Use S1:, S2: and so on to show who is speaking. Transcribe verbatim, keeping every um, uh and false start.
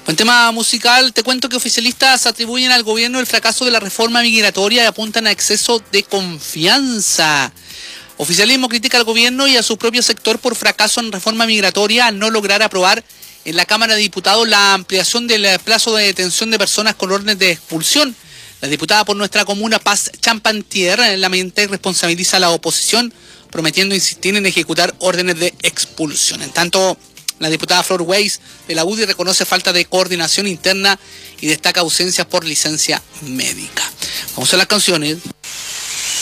S1: En tema musical, te cuento que oficialistas atribuyen al gobierno el fracaso de la reforma migratoria y apuntan a exceso de confianza. Oficialismo critica al gobierno y a su propio sector por fracaso en reforma migratoria al no lograr aprobar en la Cámara de Diputados la ampliación del plazo de detención de personas con órdenes de expulsión. La diputada por nuestra comuna, Paz Champantier, lamenta y responsabiliza a la oposición, prometiendo insistir en ejecutar órdenes de expulsión. En tanto, la diputada Flor Weiss de la U D I reconoce falta de coordinación interna y destaca ausencias por licencia médica. Vamos a las canciones.